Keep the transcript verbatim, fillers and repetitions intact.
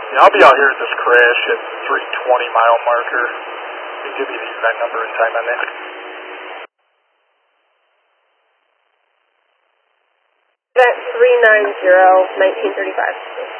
Yeah, I'll be out here at this crash at three twenty mile marker. You can give me the event number and time on that. Event three nine zero, nineteen thirty-five.